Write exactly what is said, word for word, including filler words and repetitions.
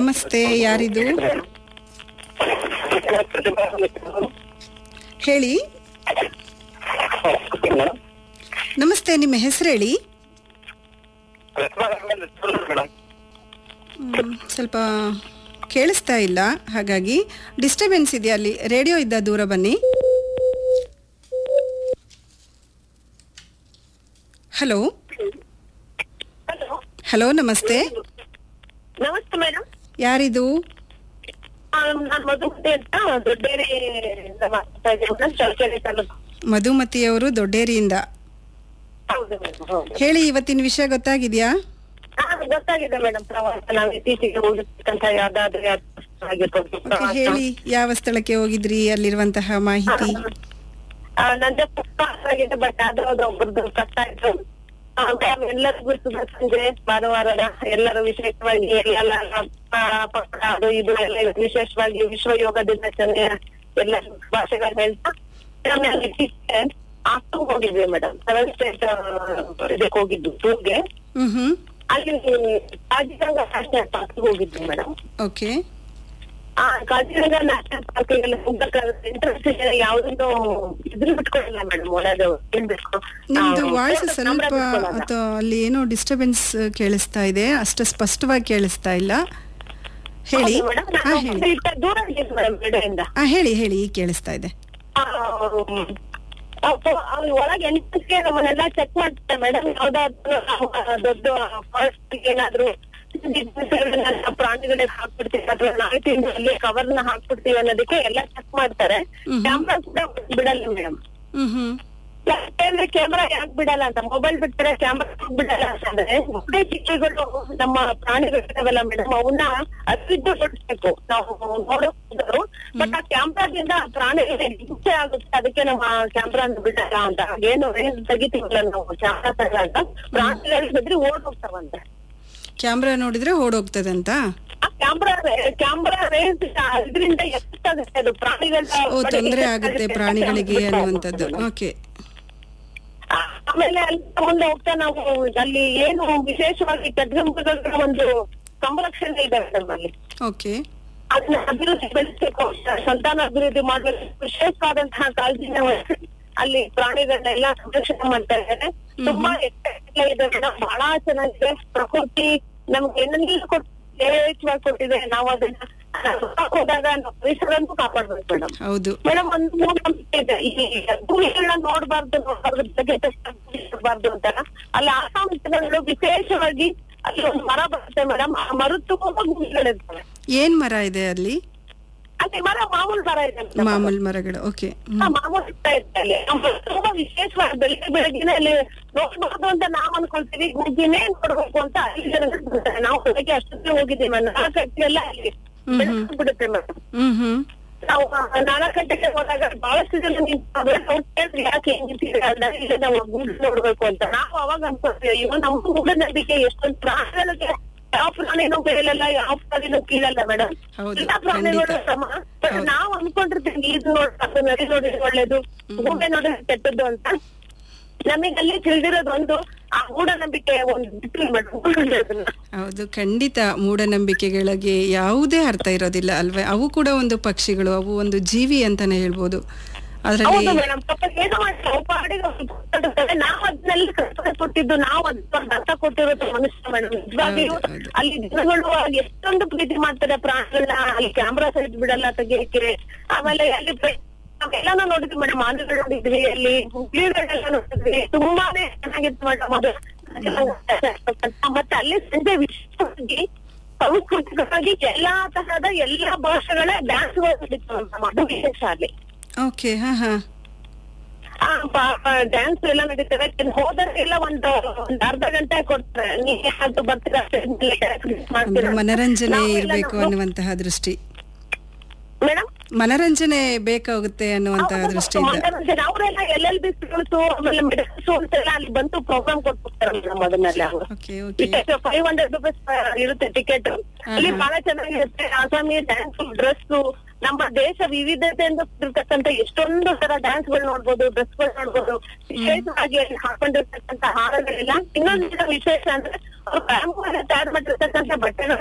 ನಮಸ್ತೆ, ಯಾರಿದು? ಹೇಳಿ. ನಮಸ್ತೆ, ನಿಮ್ಮ ಹೆಸರು ಹೇಳಿ. ಹ್ಮ್, ಸ್ವಲ್ಪ ಕೇಳಿಸ್ತಾ ಇಲ್ಲ, ಹಾಗಾಗಿ ಡಿಸ್ಟರ್ಬೆನ್ಸ್ ಇದೆಯಾ ಅಲ್ಲಿ? ರೇಡಿಯೋ ಇದ್ದ ದೂರ ಬನ್ನಿ. ಹಲೋ ಹಲೋ ನಮಸ್ತೆ. ನಮಸ್ತೆ ಮೇಡಮ್. ಯಾರಿದು? ನಾನು ಮಧುಮತಿ ಅಂತ ದೊಡ್ಡೇರಿಯಿಂದ ಮಾತಾಡ್ತಾ ಇದ್ದೀನಿ, ಚಳ್ಳಕೆರೆ ತಾಲೂಕು. ಮಧುಮತಿಯವರು ದೊಡ್ಡೇರಿಯಿಂದ. ಹೌದು ಮೇಡಮ್, ಹೌದು. ಹೇಳಿ, ಇವತ್ತಿನ ವಿಷಯ ಗೊತ್ತಾಗಿದ್ಯಾ? ಹಾ, ಗೊತ್ತಾಗಿದೆ ಮೇಡಮ್. ಪ್ರವಾಸ ನಾವು ಇತ್ತೀಚೆಗೆ ಹೋಗಿರ್ತಕ್ಕಂಥ ಯಾವ್ದಾದ್ರು ಆಗಿರ್ಬೋದು. ಓಕೆ, ಹೇಳಿ, ಯಾವ ಸ್ಥಳಕ್ಕೆ ಹೋಗಿದ್ರಿ, ಅಲ್ಲಿರುವಂತಹ ಮಾಹಿತಿ. ನಂದೇ ಪುಸ್ತಕ ಆಗಿದೆ, ಬಟ್ ಅದು ಅದು ಒಬ್ಬರದ್ದು ಕಷ್ಟ ಆಯ್ತು. ಎಲ್ಲರಿಗೂ ಶುಭ ಸಂಜೆ. ಭಾನುವಾರದ ಎಲ್ಲರೂ ವಿಶೇಷವಾಗಿ ಎಲ್ಲ ಪಕ್ಕ ಅದು ಇದು ಎಲ್ಲ ವಿಶೇಷವಾಗಿ ವಿಶ್ವ ಯೋಗ ದಿನಾಚರಣೆ ಎಲ್ಲ ಭಾಷೆಗಳು ಹೇಳ್ತಾ ಆಸ್ಟು ಹೋಗಿದ್ವಿ ಮೇಡಮ್. ಸೆವೆನ್ ಸ್ಟೇಟ್ ಇದಕ್ಕೆ ಹೋಗಿದ್ದು ಟೂರ್ಗೆ. ಹ್ಮ್ ಹ್ಮ್ ಅಲ್ಲಿ ಕಾಜಿರಂಗ ನ್ಯಾಷನಲ್ ಪಾರ್ಕ್ ಹೋಗಿದ್ವಿ ಮೇಡಮ್. ಓಕೆ. ಆ ಕಾಜಿರಂಗ ನ್ಯಾಷನಲ್ ಪಾರ್ಕ್ ಗೆಲ್ಲ ಹೋಗ್ಬೇಕಾದ್ರೆ ಇಂಟ್ರೆಸ್ಟ್ ಇದೆ, ಯಾವ್ದನ್ನು ಇದ್ರ ಬಿಟ್ಕೊಳ್ಳಲ್ಲ ಮೇಡಮ್. ಒಳಗೆ ಏನ್ಬೇಕು ನಿಮ್ದು ವಾಯ್ಸ್ ಸ್ವಲ್ಪ ಅಥವಾ ಅಲ್ಲಿ ಏನೋ ಡಿಸ್ಟರ್ಬೆನ್ಸ್ ಕೇಳಿಸ್ತಾ ಇದೆ, ಅಷ್ಟು ಸ್ಪಷ್ಟವಾಗಿ ಕೇಳಿಸ್ತಾ ಇಲ್ಲ. ಹೇಳಿ. ಹಾ ಹೇಳಿ. ದೂರ ಇದ್ದೀನಿ ಮೇಡಮ್ ರೇಡಿಯೋದಿಂದ. ಹಾ ಹೇಳಿ ಹೇಳಿ, ಈಗ ಕೇಳಿಸ್ತಾ ಇದೆ. ಒಳಗೆ ಎಂಟ್ರೆನ್ಸ್ಗೆ ನಮ್ಮನ್ನೆಲ್ಲ ಚೆಕ್ ಮಾಡ್ತಾರೆ ಮೇಡಮ್. ಯಾವ್ದಾದ್ರು ದೊಡ್ಡ ಫಾರೆಸ್ಟ್ ಏನಾದ್ರು ಪ್ರಾಣಿಗಳಿಗೆ ಹಾಕ್ಬಿಡ್ತೀವಿ ಅಥವಾ ನಾಯಿ ತಿಂದು ಅಲ್ಲಿ ಕವರ್ ನ ಹಾಕ್ಬಿಡ್ತೀವಿ ಅನ್ನೋದಕ್ಕೆ ಎಲ್ಲ ಚೆಕ್ ಮಾಡ್ತಾರೆ. ಕ್ಯಾಮ್ರಾ ಕೂಡ ಬಿಡಲ್ಲ ಮೇಡಮ್. ಹ್ಮ್ ಹ್ಮ್ ಯಾಕಂದ್ರೆ ಕ್ಯಾಮ್ರಾ ಯಾಕೆ ಬಿಡಲ್ಲ ಅಂತ, ಮೊಬೈಲ್ ಬಿಟ್ರೆ ಕ್ಯಾಮ್ರಾ ಬಿಡಲ್ಲ ಅಂತಂದ್ರೆ ಒಬ್ಬೇ ಚಿಕ್ಕಗಳು ನಮ್ಮ ಪ್ರಾಣಿಗಳಿದಾವಲ್ಲ ಮೇಡಮ್, ಅವನ್ನ ಅತಿದ್ದು ಹೊಡಿಸ್ಬೇಕು ನಾವು ನೋಡೋರು. ಬಟ್ ಆ ಕ್ಯಾಮ್ರಾದಿಂದ ಪ್ರಾಣಿಗಳಿಗೆ ಹಿಂಸೆ ಆಗುತ್ತೆ, ಅದಕ್ಕೆ ನಮ್ಮ ಕ್ಯಾಮ್ರಾ ಬಿಡಲ್ಲ ಅಂತ. ಏನು ರೇಂಜ್ ತೆಗಿತೀವಲ್ಲ ನಾವು ಕ್ಯಾಮ್ರಾ ತಗೊಂಡ ಪ್ರಾಣಿಗಳಿಗೆ ಬಿದ್ರೆ ಓಡ್ ಹೋಗ್ತಾವಂತೆ. ಕ್ಯಾಮ್ರಾ ನೋಡಿದ್ರೆ ಓಡೋಗ್ತದಂತ. ಆ ಕ್ಯಾಮ್ರಾ ಕ್ಯಾಮ್ರಾ ರೇಂಜ್ ಇದರಿಂದ ಎಷ್ಟಾಗುತ್ತೆ ಅದು ಪ್ರಾಣಿಗಳ ತೊಂದರೆ ಆಗುತ್ತೆ ಪ್ರಾಣಿಗಳಿಗೆ ಅನ್ನುವಂಥದ್ದು. ಓಕೆ. ಆಮೇಲೆ ಅಲ್ಲಿ ಮುಂದೆ ಹೋಗ್ತಾ ನಾವು ಅಲ್ಲಿ ಏನು ವಿಶೇಷವಾಗಿ ಖಡ್ಗಮೃಗಗಳ ಒಂದು ಸಂರಕ್ಷಣೆ ಇದೆ ನಮ್ಮಲ್ಲಿ. ಓಕೆ. ಅದನ್ನ ಅಭಿವೃದ್ಧಿ ಬೆಳೆಸಬೇಕು, ಸಂತಾನ ಅಭಿವೃದ್ಧಿ ಮಾಡಬೇಕು. ವಿಶೇಷವಾದಂತಹ ಕಾಳಜಿನ ವಹಿಸಿ ಅಲ್ಲಿ ಪ್ರಾಣಿಗಳನ್ನೆಲ್ಲ ಸಂರಕ್ಷಣೆ ಮಾಡ್ತಾ ಇದ್ದಾರೆ. ತುಂಬಾ ಎಚ್ಚರಿಕೆ ಇದೆ ಮೇಡಮ್, ಬಹಳ ಚೆನ್ನಾಗಿದೆ. ಪ್ರಕೃತಿ ನಮ್ಗೆ ಏನನ್ನೆಲ್ಲ ಕೊಟ್ಟು ಯಥೇಚ್ಛವಾಗಿ ಕೊಟ್ಟಿದೆ. ನಾವು ಅದನ್ನ ಹೋದಾಗ ನಾವು ಪರಿಸರನ್ನು ಕಾಪಾಡ್ಬೇಕು ಮೇಡಮ್. ಹೌದು ಮೇಡಮ್. ಒಂದು ಮೂಢನಂಬಿಕೆ ಇದೆ, ಈ ಭೂಮಿಗಳನ್ನ ನೋಡ್ಬಾರ್ದು ನೋಡ್ಬಾರ್ದು ಅಂತ. ಅಲ್ಲಿ ಆಸಾಮಿಗಳು ವಿಶೇಷವಾಗಿ ಅಲ್ಲಿ ಒಂದು ಮರ ಬರುತ್ತೆ ಮೇಡಮ್, ಆ ಮರದ ತುಂಬಾ ಭೂಮಿಗಳಿರ್ತವೆ. ಏನ್ ಮರ ಇದೆ ಅಲ್ಲಿ? ಅಲ್ಲಿ ಮರ ಮಾಮೂಲು ಮರ ಇದೆ, ಮಾಮೂಲು ಮರಗಳು. ಓಕೆ. ಮಾಮೂಲು ಇದೆ ಅಲ್ಲಿ. ತುಂಬಾ ವಿಶೇಷವಾಗಿ ಬೆಳಿಗ್ಗೆ ಬೆಳಗ್ಗೆನೆ ಅಲ್ಲಿ ನೋಡ್ಬಾರ್ದು ಅಂತ ನಾವ್ ಅನ್ಕೊಳ್ತೀವಿ, ಗುಡ್ಗಿನೇ ನೋಡ್ಬೇಕು ಅಂತ ಐದು ಜನ ನಾವು ಬೆಳಗ್ಗೆ ಅಷ್ಟೊತ್ತಿಗೆ ಹೋಗಿದ್ದೀವಿ. ನಾಲ್ಕು ಗಂಟೆಲ್ಲ ಅಲ್ಲಿ ಬಿಡುತ್ತೆ ಮೇಡಮ್. ಹ್ಮ್ ಹ್ಮ್ ನಾವು ನಾಲ್ಕು ಗಂಟೆಗೆ ಹೋದಾಗ ಬಹಳಷ್ಟು ಜನ ನಿಂತ್ಕೊಂಡ್ರೆ ಯಾಕೆ ಹೆಂಗಿರ್ತೀವಿ ಅಲ್ಲ, ಇಲ್ಲ ನಾವು ಗುಡ್ ನೋಡ್ಬೇಕು ಅಂತ ನಾವು ಅವಾಗ ಅನ್ಕೊಳ್ತೀವಿ. ಇವ ನಮ್ಮ ಮೂಢನಂಬಿಕೆ ಎಷ್ಟೊಂದು ಪ್ರಾಣಿಗಳಿಗೆ ಯಾವ ಪ್ರಾಣಿನೂ ಬೆಳೆಯಲ್ಲ, ಯಾವ ಪ್ರಾಣಿನೂ ಕೀಳಲ್ಲ ಮೇಡಮ್. ಎಲ್ಲಾ ಪ್ರಾಣಿಗಳು ಸಮ. ನಾವು ಅನ್ಕೊಂಡಿರ್ತೀವಿ ಇದು ನೋಡ್ಬಾರ್ದು, ನದಿ ನೋಡಿದ್ರೆ ಒಳ್ಳೇದು, ಗೂಬೆ ನೋಡಿದ್ರೆ ಕೆಟ್ಟದ್ದು ಅಂತ. ನಮಗೆ ಅಲ್ಲಿ ತಿಳಿದಿರೋದು ಒಂದು ಆ ಮೂಢನಂಬಿಕೆ ಒಂದು ಬಿಟ್ಟು ಮೇಡಮ್. ಹೌದು, ಖಂಡಿತ. ಮೂಢನಂಬಿಕೆಗಳಿಗೆ ಯಾವುದೇ ಅರ್ಥ ಇರೋದಿಲ್ಲ ಅಲ್ವೇ? ಅವು ಕೂಡ ಒಂದು ಪಕ್ಷಿಗಳು, ಅವು ಒಂದು ಜೀವಿ ಅಂತಾನೆ ಹೇಳ್ಬೋದು. ಹೌದು ಮೇಡಮ್. ಪಾಪ ಏನೋ ಮಾಡಿ ನಾವು ಅದನ್ನೆಲ್ಲ ಕಷ್ಟ ಕೊಟ್ಟಿದ್ದು, ನಾವು ಅದನ್ನ ಅರ್ಥ ಕೊಟ್ಟಿರೋದು ಮನುಷ್ಯ ಮೇಡಮ್. ನಿಜವಾಗಿಯೂ ಅಲ್ಲಿ ಜನಗಳು ಎಷ್ಟೊಂದು ಪ್ರೀತಿ ಮಾಡ್ತಾರೆ ಪ್ರಾಣಿಗಳನ್ನ. ಅಲ್ಲಿ ಕ್ಯಾಮ್ರಾ ಸೈಡ್ ಬಿಡಲ್ಲ ತೆಗಿಯಕ್ಕೆ. ಆಮೇಲೆ ಅಲ್ಲಿ ನಾವೆಲ್ಲಾನು ನೋಡಿದ್ವಿ ಮೇಡಮ್, ಆನೆಗಳು ನೋಡಿದ್ವಿ, ಅಲ್ಲಿ ಹುಬ್ಳಿಗಳೆಲ್ಲ ನೋಡಿದ್ವಿ. ತುಂಬಾನೇ ಚೆನ್ನಾಗಿತ್ತು ಮೇಡಮ್ ಅದು. ಮತ್ತೆ ಅಲ್ಲಿ ಸಂಜೆ ವಿಶೇಷವಾಗಿ ಸಾಂಸ್ಕೃತಿಕವಾಗಿ ಎಲ್ಲಾ ತರಹದ ಎಲ್ಲಾ ಭಾಷೆಗಳ ಡ್ಯಾನ್ಸ್ಗಳು ನಡೀತು ಮೇಡಮ್, ಅದು ವಿಶೇಷ ಅಲ್ಲಿ. ಓಕೆ. ಹಾ ಹಾ ಡ್ಯಾನ್ಸ್ ಎಲ್ಲ ನಡೀತದೆ. ಹೋದರೆಲ್ಲ ಒಂದು ಒಂದ್ ಅರ್ಧ ಗಂಟೆ ಕೊಡ್ತಾರೆ, ನೀವು ಬರ್ತೀರಾ ಮನರಂಜನೆ ಇರ್ಬೇಕು ಅನ್ನುವಂತಹ ದೃಷ್ಟಿ ಮೇಡಮ್. ಮನರಂಜನೆ ಬೇಕಾಗುತ್ತೆ ಅನ್ನುವಂತಹ ದೃಷ್ಟಿಯಿಂದ ಮನರಂಜನೆ ಅವರೆಲ್ಲ ಎಲ್ ಎಲ್ ಬಿ ಸ್ಟೂಡೆಂಟ್ಸ್ ಆಮೇಲೆ ಮೆಡಿಕಲ್ ಅಂತೆಲ್ಲ ಅಲ್ಲಿ ಬಂದು ಪ್ರೋಗ್ರಾಮ್ ಕೊಟ್ಬಿಡ್ತಾರೆ ಮೇಡಮ್. ಅದನ್ನೆಲ್ಲ ಫೈವ್ ಹಂಡ್ರೆಡ್ ರುಪೀಸ್ ಇರುತ್ತೆ ಟಿಕೆಟ್. ಅಲ್ಲಿ ಬಹಳ ಚೆನ್ನಾಗಿರುತ್ತೆ. ಆಸಾಮಿ ಡ್ಯಾನ್ಸ್, ಡ್ರೆಸ್, ನಮ್ಮ ದೇಶ ವಿವಿಧತೆಯಿಂದ ಇರ್ತಕ್ಕಂಥ ಎಷ್ಟೊಂದು ತರ ಡ್ಯಾನ್ಸ್ ಗಳು ನೋಡ್ಬೋದು, ಡ್ರೆಸ್ ಗಳು ನೋಡ್ಬೋದು. ವಿಶೇಷವಾಗಿ ಅಲ್ಲಿ ಹಾಕೊಂಡಿರ್ತಕ್ಕಂಥ ಹಾರಗಳೆಲ್ಲ. ಇನ್ನೊಂದು ವಿಶೇಷ ಅಂದ್ರೆ ಅವ್ರು ಬ್ಯಾಂಬೂರಲ್ಲಿ ತಯಾರು ಮಾಡಿರ್ತಕ್ಕಂಥ ಬಟ್ಟೆಗಳು